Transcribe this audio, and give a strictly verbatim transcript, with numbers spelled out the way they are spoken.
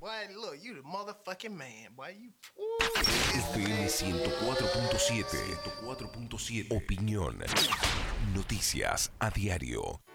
boy. Look, you the motherfucking man, boy. You. F M ciento cuatro punto siete. ciento cuatro punto siete. Opinión. Noticias a diario.